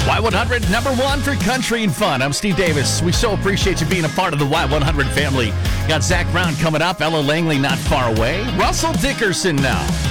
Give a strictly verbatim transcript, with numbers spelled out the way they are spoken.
Y one hundred, number one for country and fun. I'm Steve Davis. We so appreciate you being a part of the Y one hundred family. Got Zach Brown coming up, Ella Langley not far away. Russell Dickerson now.